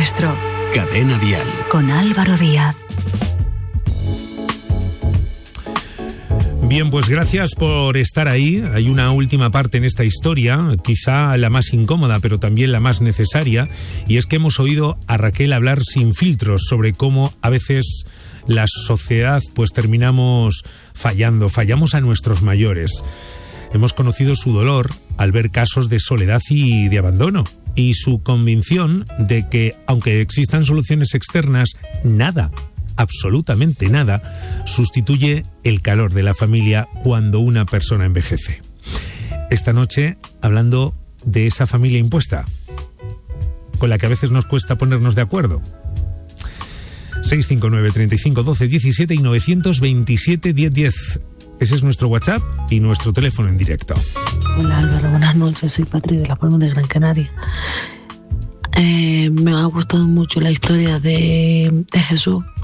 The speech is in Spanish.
nuestro. Cadena Dial. Con Álvaro Díaz. Bien, pues gracias por estar ahí. Hay una última parte en esta historia, quizá la más incómoda, pero también la más necesaria, y es que hemos oído a Raquel hablar sin filtros sobre cómo a veces la sociedad pues fallamos a nuestros mayores. Hemos conocido su dolor al ver casos de soledad y de abandono, y su convicción de que, aunque existan soluciones externas, nada, absolutamente nada, sustituye el calor de la familia cuando una persona envejece. Esta noche, hablando de esa familia impuesta, con la que a veces nos cuesta ponernos de acuerdo. 659 35 12 17 y 927 10 10. Ese es nuestro WhatsApp y nuestro teléfono en directo. Hola Álvaro, buenas noches, soy Patri de Las Palmas de Gran Canaria. Me ha gustado mucho la historia de Jesús,